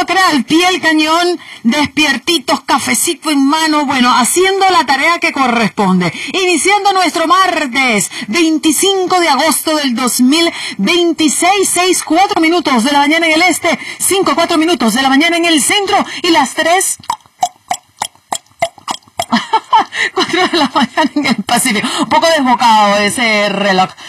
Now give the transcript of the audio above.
crea, al pie del cañón, despiertitos, cafecito en mano, bueno, haciendo la tarea que corresponde. Iniciando nuestro martes 25 de agosto del 2026, 6:04 minutos de la mañana en el este, 5:04 minutos de la mañana en el centro y las 3:04 de la mañana en el Pacífico. Un poco desbocado ese reloj.